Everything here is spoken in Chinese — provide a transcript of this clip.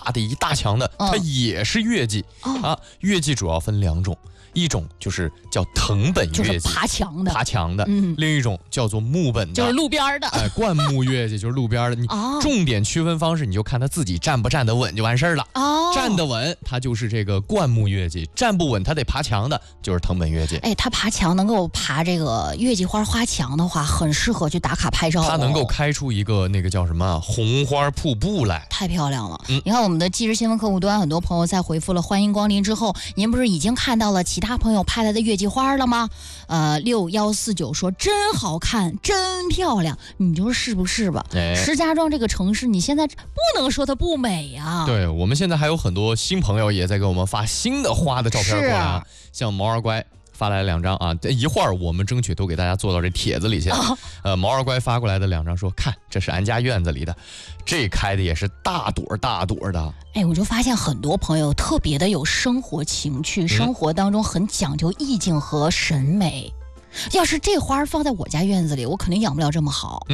大的一大墙的，它也是月季啊。月季主要分2种。一种就是叫藤本月季， 就是爬墙的， 另一种叫做木本的， 就是路边的。 灌木月季就是路边的。你重点区分方式，你就看他自己站不站得稳就完事儿了。站得稳，它就是这个灌木月季；站不稳，它得爬墙的，就是藤本月季。 它爬墙能够爬这个月季花花墙的话，很适合去打卡拍照。 它能够开出一个那个叫什么红花瀑布来， 太漂亮了。你看我们的即时新闻客户端，很多朋友在回复了欢迎光临之后，您不是已经看到了其他朋友拍来的月季花了吗？6149说真好看，真漂亮，你说是不是吧？石家庄这个城市，你现在不能说它不美啊。 对，我们现在还有很多新朋友也在给我们发新的花的照片过来啊，像毛儿乖发来2张啊，一会儿我们争取都给大家做到这帖子里去。毛儿乖发过来的2张说，看这是俺家院子里的，这开的也是大朵大朵的。 我就发现很多朋友特别的有生活情趣，生活当中很讲究意境和审美。要是这花放在我家院子里，我肯定养不了这么好。